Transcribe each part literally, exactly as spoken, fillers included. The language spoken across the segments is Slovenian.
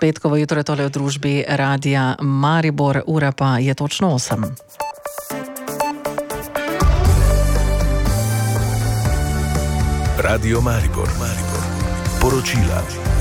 petkovo jutro je tole v družbi Radia Maribor, ura pa je točno osem. Radio Maribor, Maribor. Poročila.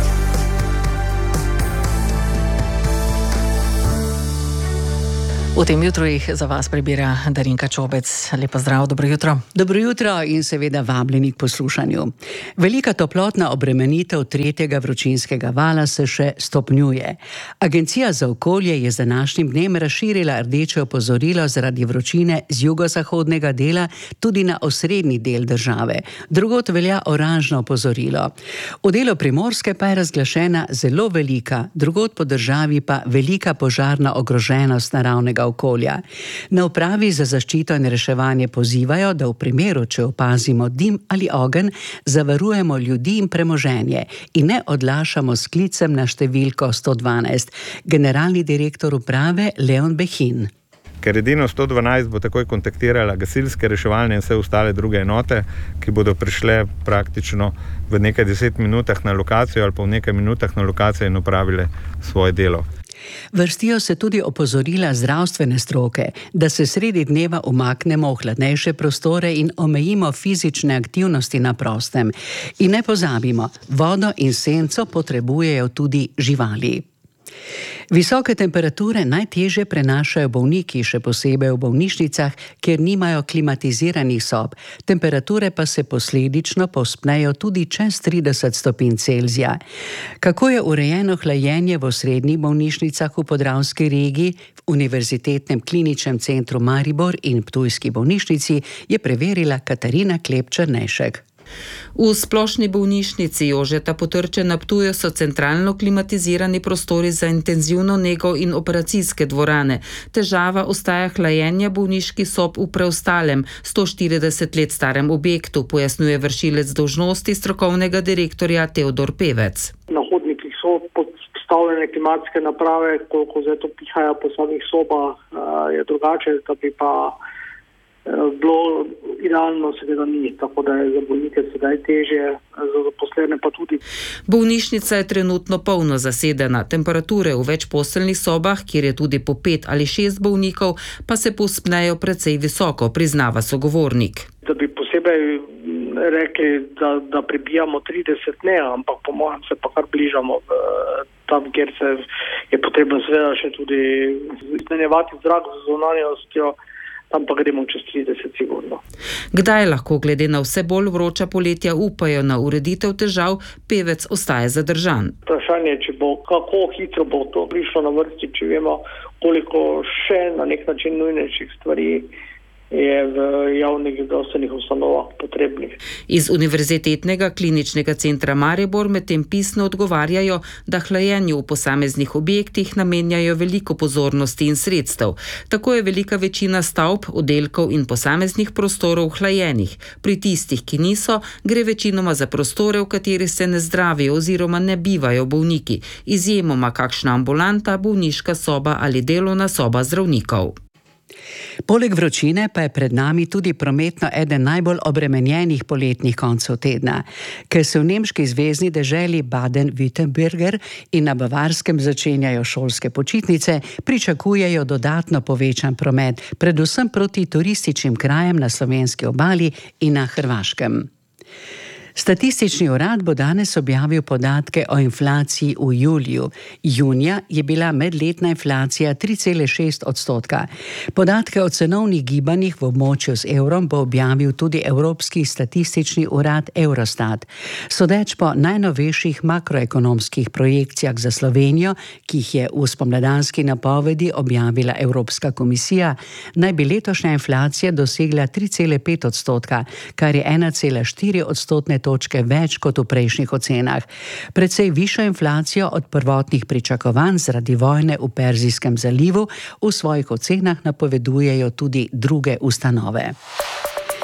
V tem jutru jih za vas prebira Darinka Čobec. Lepo zdrav, dobro jutro. Dobro jutro in seveda vabljeni k poslušanju. Velika toplotna obremenitev tretjega vročinskega vala se še stopnjuje. Agencija za okolje je z današnjim dnem razširila rdeče opozorilo zaradi vročine z jugozahodnega dela tudi na osrednji del države. Drugod velja oranžno opozorilo. V delu Primorske pa je razglašena zelo velika, drugod po državi pa velika požarna ogroženost naravnega okolja. Na upravi za zaščito in reševanje pozivajo, da v primeru, če opazimo dim ali ogenj, zavarujemo ljudi in premoženje in ne odlašamo s klicem na številko sto dvanajst. Generalni direktor uprave Leon Behin. Ker edino sto dvanajst bo takoj kontaktirala gasilske, reševalne in vse ostale druge enote, ki bodo prišle praktično v nekaj deset minutah na lokacijo ali pa v nekaj minutah na lokacijo in opravile svoje delo. Vrstijo se tudi opozorila zdravstvene stroke, da se sredi dneva umaknemo v hladnejše prostore in omejimo fizične aktivnosti na prostem. In ne pozabimo, vodo in senco potrebujejo tudi živali. Visoke temperature najtežje prenašajo bolniki, še posebej v bolnišnicah, kjer nimajo klimatiziranih sob. Temperature pa se posledično povzpnejo tudi čez trideset stopinj Celzija. Kako je urejeno hlajenje v osrednjih bolnišnicah v Podravski regiji, v Univerzitetnem kliničnem centru Maribor in Ptujski bolnišnici, je preverila Katarina Klep-Černešek. V splošni bolnišnici Jožeta Potrče na Ptuju so centralno klimatizirani prostori za intenzivno nego in operacijske dvorane. Težava ostaja hlajenje bolniških sob v preostalem sto štirideset let starem objektu, pojasnjuje vršilec dolžnosti strokovnega direktorja Teodor Pevec. Na hodnikih so postavljene klimatske naprave, koliko zdaj to pihaja po samih sobah, je drugače, da bi pa bilo idealno seveda ni, tako da je za bolnike sedaj težje, za zaposlene pa tudi. Bolnišnica je trenutno polno zasedena. Temperature v večposteljnih sobah, kjer je tudi po pet ali šest bolnikov, pa se povzpnejo precej visoko, priznava sogovornik. Da bi posebej rekli, da, da prebijamo trideset ne, ampak po mojem se pa kar bližamo v, tam, kjer se je potrebno seveda še tudi izmenjevati zrak z zunanjostjo. Tam pa gremo čez trideset sigurno. Kdaj lahko glede na vse bolj vroča poletja upajo na ureditev težav, Pevec ostaje zadržan. Vprašanje, če bo, kako hitro bo to prišlo na vrsti, če vemo, koliko še na nek način nujnejših stvari je v javnih zdravstvenih ustanovah potrebnih. Iz Univerzitetnega kliničnega centra Maribor medtem pisno odgovarjajo, da hlajenju v posameznih objektih namenjajo veliko pozornosti in sredstev. Tako je velika večina stavb, oddelkov in posameznih prostorov hlajenih. Pri tistih, ki niso, gre večinoma za prostore, v katerih se ne zdravijo oziroma ne bivajo bolniki. Izjemoma kakšna ambulanta, bolniška soba ali delovna soba zdravnikov. Poleg vročine pa je pred nami tudi prometno eden najbolj obremenjenih poletnih koncev tedna. Ker se v nemški zvezni deželi Baden-Württemberger in na Bavarskem začenjajo šolske počitnice, pričakujejo dodatno povečan promet, predvsem proti turističnim krajem na slovenski obali in na Hrvaškem. Statistični urad bo danes objavil podatke o inflaciji v juliju. Junija je bila medletna inflacija tri cele šest odstotka. Podatke o cenovnih gibanjih v območju z evrom bo objavil tudi Evropski statistični urad Eurostat. Sodeč po najnovejših makroekonomskih projekcijah za Slovenijo, ki jih je v spomladanski napovedi objavila Evropska komisija, naj bi letošnja inflacija dosegla tri cele pet odstotka, kar je ena cela štiri odstotne točke več kot v prejšnjih ocenah. Precej višjo inflacijo od prvotnih pričakovanj zaradi vojne v Perzijskem zalivu v svojih ocenah napovedujejo tudi druge ustanove.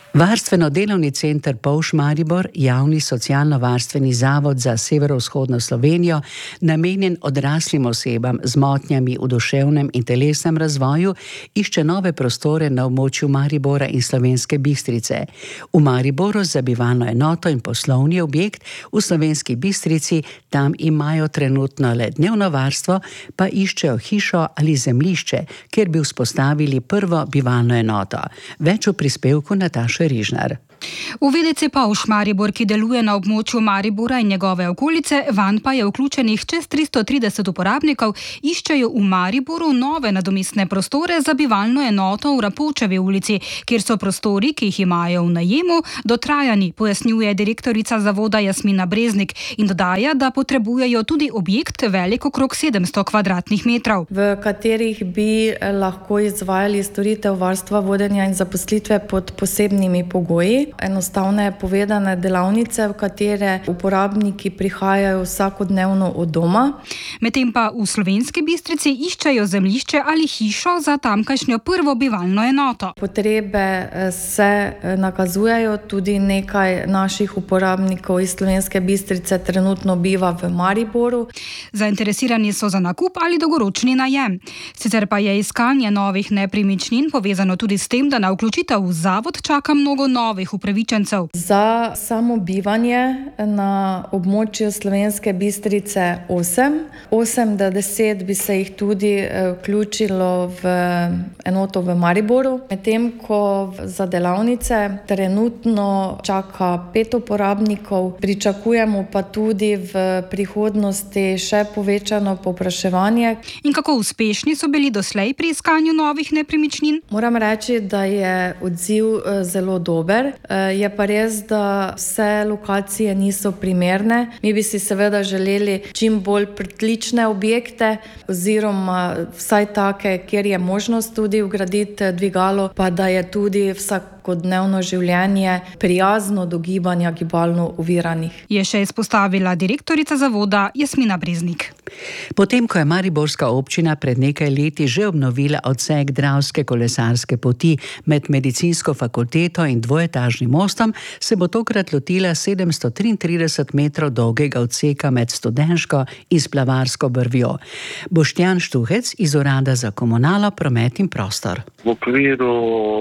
Varstveno-delovni center Polž Maribor, javni socialno-varstveni zavod za severovzhodno Slovenijo, namenjen odraslim osebam z motnjami v duševnem in telesnem razvoju, išče nove prostore na območju Maribora in Slovenske Bistrice. V Mariboru za bivalno enoto in poslovni objekt, v Slovenski Bistrici tam imajo trenutno le dnevno varstvo, pa iščejo hišo ali zemljišče, kjer bi vzpostavili prvo bivalno enoto. Več v prispevku Nataše Rižnar. V V D C Polž Maribor, ki deluje na območju Maribora in njegove okolice, vanj pa je vključenih čez tristo trideset uporabnikov, iščejo v Mariboru nove nadomestne prostore za bivalno enoto v Rapovčevi ulici, kjer so prostori, ki jih imajo v najemu, dotrajani, pojasnjuje direktorica zavoda Jasmina Breznik in dodaja, da potrebujejo tudi objekt velik okrog sedemsto kvadratnih metrov. V katerih bi lahko izvajali storitev varstva, vodenja in zaposlitve pod posebnimi pogoji. Enostavne povedane delavnice, v katere uporabniki prihajajo vsakodnevno od doma. Medtem pa v Slovenski Bistrici iščejo zemljišče ali hišo za tamkajšnjo prvo bivalno enoto. Potrebe se nakazujejo, tudi nekaj naših uporabnikov iz Slovenske Bistrice trenutno biva v Mariboru. Zainteresirani so za nakup ali dolgoročni najem. Sicer pa je iskanje novih nepremičnin povezano tudi s tem, da na vključitev v zavod čaka mnogo novih upravičencev. Za samo bivanje na območju Slovenske Bistrice osem, osem do deset bi se jih tudi vključilo v enoto v Mariboru, medtem ko za delavnice trenutno čaka pet uporabnikov, pričakujemo pa tudi v prihodnosti še povečano povpraševanje. In kako uspešni so bili doslej pri iskanju novih nepremičnin? Moram reči, da je odziv zelo dober. Je pa res, da vse lokacije niso primerne. Mi bi si seveda želeli čim bolj pritlične objekte oziroma vsaj take, kjer je možnost tudi vgraditi dvigalo, pa da je tudi vsakodnevno življenje prijazno do gibanja gibalno oviranih. Je še izpostavila direktorica zavoda Jasmina Breznik. Potem, ko je mariborska občina pred nekaj leti že obnovila odsek Dravske kolesarske poti med medicinsko fakulteto in dvoetažnim mostom, se bo tokrat lotila sedemsto triintrideset metrov dolgega odseka med Studenško in Splavarsko brvjo. Boštjan Štuhec iz Urada za komunalo, promet in prostor. V okviru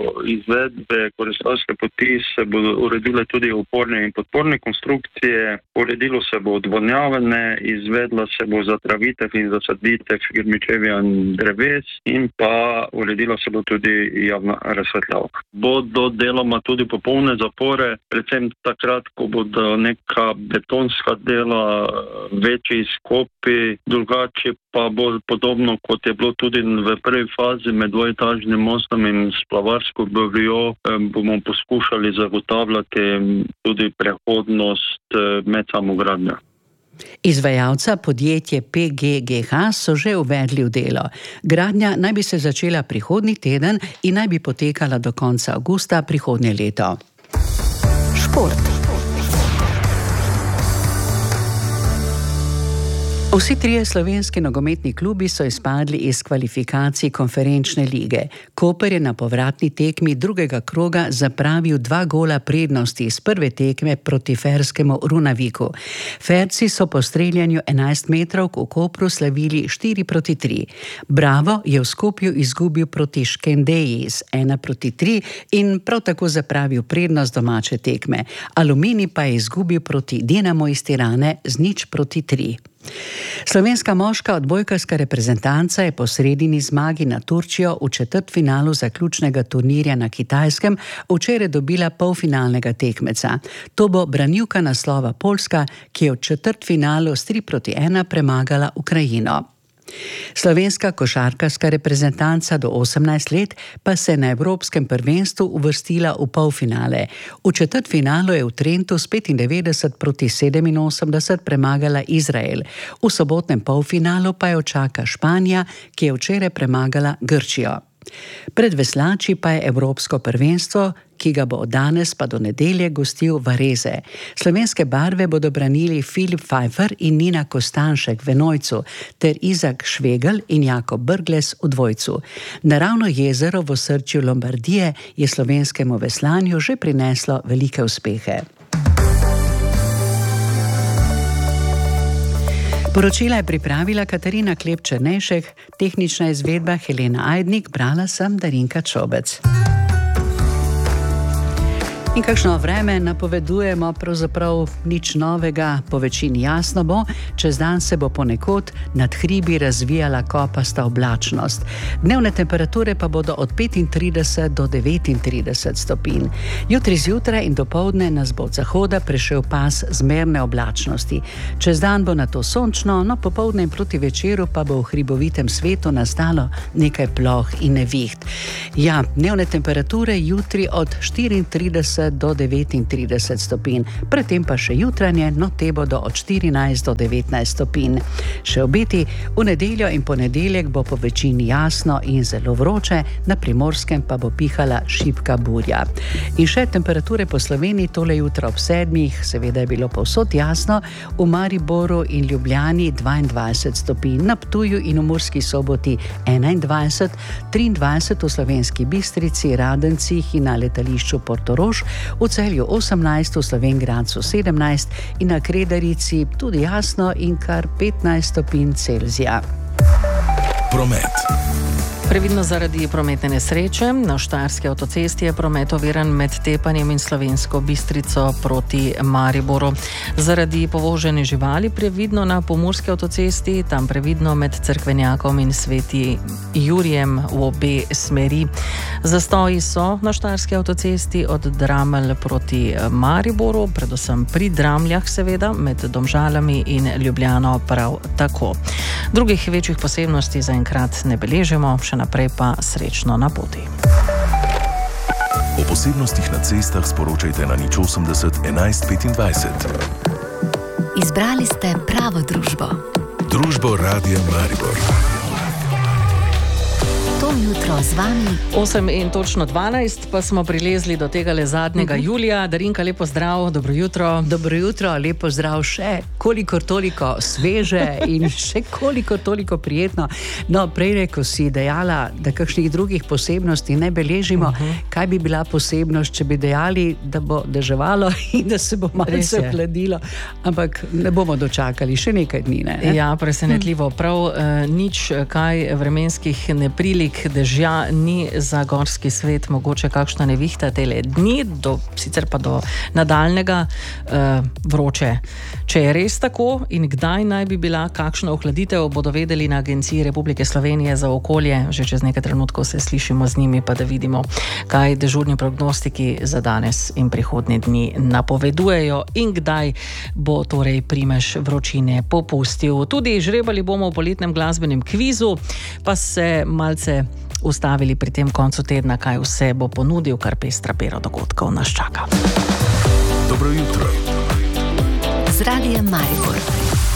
izvedbe kolesarske poti se bodo uredile tudi oporne in podporne konstrukcije, uredilo se bo odvodnjavanje, izvedla se bo zatravitev in zasaditev grmičevja in dreves in pa uredila se bo tudi javna razsvetljava. Bodo deloma tudi popolne zapore, predvsem takrat, ko bodo neka betonska dela, večji izkopi, drugače pa bo podobno, kot je bilo tudi v prvi fazi med dvoetažnim mostom in Splavarsko brvjo, bomo poskušali zagotavljati tudi prehodnost med samo gradnjo. Izvajalca podjetje P G G H so že uvedli v delo. Gradnja naj bi se začela prihodnji teden in naj bi potekala do konca avgusta prihodnje leto. Šport. Vsi trije slovenski nogometni klubi so izpadli iz kvalifikacij konferenčne lige. Koper je na povratni tekmi drugega kroga zapravil dva gola prednosti iz prve tekme proti ferskemu Runaviku. Ferci so po streljanju enajst metrovk v Kopru slavili štiri proti tri. Bravo je v Skopju izgubil proti Škendeji z ena proti tri in prav tako zapravil prednost domače tekme. Aluminij pa je izgubil proti Dinamo iz Tirane z nič proti tri. Slovenska moška odbojkarska reprezentanca je po sredini zmagi na Turčijo v četrtfinalu zaključnega turnirja na Kitajskem včeraj dobila polfinalnega tekmeca. To bo branilka naslova Poljska, ki je v četrtfinalu s tri proti ena premagala Ukrajino. Slovenska košarkarska reprezentanca do osemnajst let pa se je na Evropskem prvenstvu uvrstila v polfinale. V četrtfinalu je v Trentu s petindevetdeset proti sedeminosemdeset premagala Izrael. V sobotnem polfinalu pa jo čaka Španija, ki je včeraj premagala Grčijo. Pred veslači pa je Evropsko prvenstvo, ki ga bo od danes pa do nedelje gostil Vareze. Slovenske barve bodo branili Filip Pfeiffer in Nina Kostanšek v enojcu ter Izak Švegel in Jakob Brglez v dvojcu. Naravno jezero v osrčju Lombardije je slovenskemu veslanju že prineslo velike uspehe. Poročila je pripravila Katarina Klepčernejšek, tehnična izvedba Helena Ajdnik, brala sem Darinka Čobec. In kakšno vreme napovedujemo, pravzaprav nič novega, po večini jasno bo, čez dan se bo ponekod nad hribi razvijala kopasta oblačnost. Dnevne temperature pa bodo od petintrideset do devetintrideset stopinj. Jutri zjutraj in dopoldne nas bo od zahoda prešel pas zmerne oblačnosti. Čez dan bo nato sončno, no popoldne in proti večeru pa bo v hribovitem svetu nastalo nekaj ploh in neviht. Ja, dnevne temperature jutri od štiriintrideset do devetintrideset stopinj, predtem pa še jutranje, no te bodo od štirinajst do devetnajst stopinj. Še obeti, v nedeljo in ponedeljek bo po večini jasno in zelo vroče, na Primorskem pa bo pihala šibka burja. In še temperature po Sloveniji tole jutro ob sedmih, seveda je bilo povsod jasno, v Mariboru in Ljubljani dvaindvajset stopinj, na Ptuju in v Murski Soboti enaindvajset, triindvajset v Slovenski Bistrici, Radencih in na letališču Portorož, v Celju osemnajst, v Slovenj Gradcu sedemnajst in na Kredarici tudi jasno in kar petnajst stopinj Celzija. Promet. Previdno zaradi prometne nesreče. Na Štajerski avtocesti je promet oviran med Tepanjem in Slovensko Bistrico proti Mariboru. Zaradi povožene živali previdno na Pomurski avtocesti, tam previdno med Cerkvenjakom in Sveti Jurijem v obe smeri. Zastoji so na Štajerski avtocesti od Dramelj proti Mariboru, predvsem pri Dramljah seveda, med Domžalami in Ljubljano prav tako. Drugih večjih posebnosti zaenkrat ne beležimo, še naprej pa srečno na poti. O posebnostih na cestah sporočajte na nič osemdeset enajst petindvajset. Izbrali ste pravo družbo. Družbo Radia Maribor. To jutro z vami. osem in točno dvanajst pa smo prilezli do tega le zadnjega uh-huh. julija. Darinka, lepo zdrav, dobro jutro. Dobro jutro, lepo zdrav, še kolikor toliko sveže in še kolikor toliko prijetno. No, prej, ko si dejala, da kakšnih drugih posebnosti ne beležimo, uh-huh. kaj bi bila posebnost, če bi dejali, da bo deževalo in da se bo malce hladilo, ampak ne bomo dočakali še nekaj dni, ne? Ja, presenetljivo. Prav eh, nič kaj vremenskih neprilik dežja ni za gorski svet, mogoče kakšna nevihta tele dni, do, sicer pa do nadaljnega uh, vroče. Če je res tako in kdaj naj bi bila kakšna ohladitev, bodo vedeli na Agenciji Republike Slovenije za okolje. Že čez nekaj trenutkov se slišimo z njimi, pa da vidimo, kaj dežurni prognostiki za danes in prihodnje dni napovedujejo in kdaj bo torej primež vročine popustil. Tudi žrebali bomo v poletnem glasbenem kvizu, pa se malce ustavili pri tem koncu tedna, kaj vse bo ponudil, kar pestra pera dogodkov nas čaka. Dobro jutro. Z Radijem Maribor.